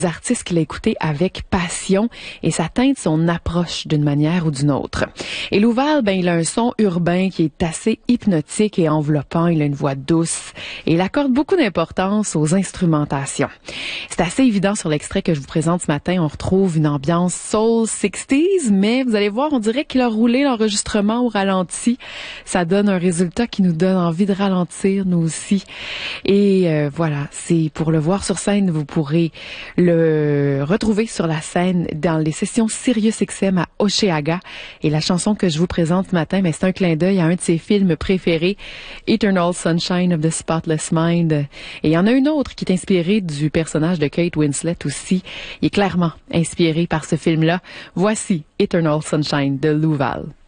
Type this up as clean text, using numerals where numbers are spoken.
Artistes qu'il a écouté avec passion et ça teinte son approche d'une manière ou d'une autre. Et Lou Val, il a un son urbain qui est assez hypnotique et enveloppant. Il a une voix douce et il accorde beaucoup d'importance aux instrumentations. C'est assez évident sur l'extrait que je vous présente ce matin. On retrouve une ambiance soul 60s, mais vous allez voir, on dirait qu'il a roulé l'enregistrement au ralenti. Ça donne un résultat qui nous donne envie de ralentir, nous aussi. Et voilà, c'est pour le voir sur scène, vous pourrez le retrouver sur la scène dans les sessions SiriusXM à Hochelaga. Et la chanson que je vous présente ce matin, c'est un clin d'œil à un de ses films préférés, Eternal Sunshine of the Spotless Mind. Et il y en a une autre qui est inspirée du personnage de Kate Winslet aussi. Il est clairement inspiré par ce film-là. Voici Eternal Sunshine de Lou Val.